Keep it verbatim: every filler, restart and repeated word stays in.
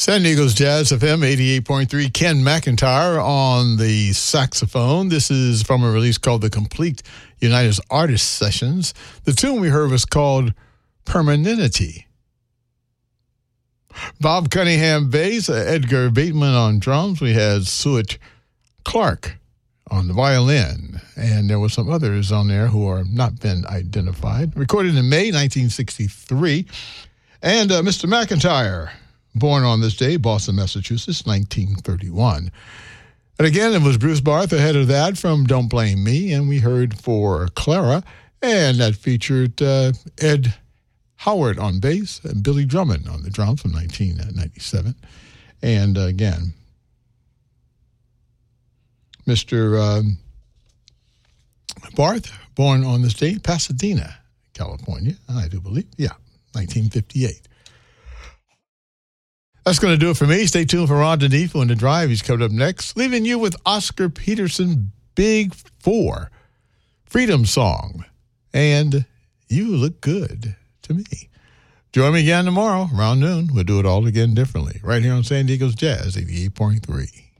San Diego's Jazz F M eighty-eight point three. Ken McIntyre on the saxophone. This is from a release called The Complete United Artists Sessions. The tune we heard was called Permanentity. Bob Cunningham bass, Edgar Bateman on drums. We had Suet Clark on the violin, and there were some others on there who are not been identified. Recorded in May nineteen sixty-three. And uh, Mister McIntyre, born on this day, Boston, Massachusetts, nineteen thirty-one. And again, it was Bruce Barth ahead of that from Don't Blame Me, and we heard For Clara, and that featured uh, Ed Howard on bass and Billy Drummond on the drums from nineteen ninety-seven. And uh, again, Mister Um, Barth, born on this day, Pasadena, California, I do believe. Yeah, nineteen fifty-eight. That's going to do it for me. Stay tuned for Ron DeNeef on The Drive. He's coming up next, leaving you with Oscar Peterson, Big Four, Freedom Song, and You Look Good to Me. Join me again tomorrow around noon. We'll do it all again differently, right here on San Diego's Jazz eighty-eight point three.